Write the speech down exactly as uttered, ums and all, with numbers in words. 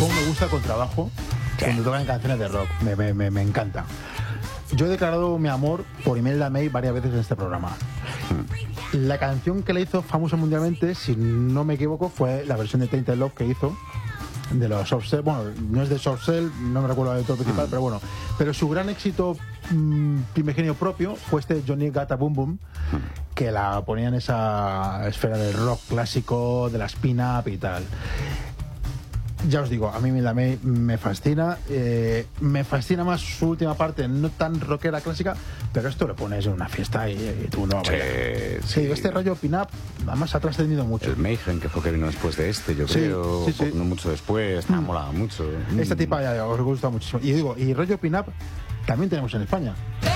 cómo me gusta el contrabajo cuando tocan canciones de rock. Me, me, me, me encanta. Yo he declarado mi amor por Imelda May varias veces en este programa. La canción que le hizo famosa mundialmente, si no me equivoco, fue la versión de Tainted Love que hizo de los Soft Cell. Bueno, no es de Soft Cell, no me recuerdo el autor principal, mm. pero bueno. Pero su gran éxito mmm, primigenio propio fue este Johnny Gata Boom Boom, mm. que la ponía en esa esfera del rock clásico, de la spin-up y tal. Ya os digo, a mí Imelda May me fascina. Eh, me fascina más su última parte, no tan rockera clásica, pero esto lo pones en una fiesta y, y tú no vas a bailar. Sí, sí, este rollo pin-up además ha trascendido mucho. El Mayhem, que fue que vino después de este, yo sí, creo, sí, sí. no mucho después, me ha molado mucho. Esta tipa ya os gusta muchísimo. Y digo, y rollo pin-up también tenemos en España.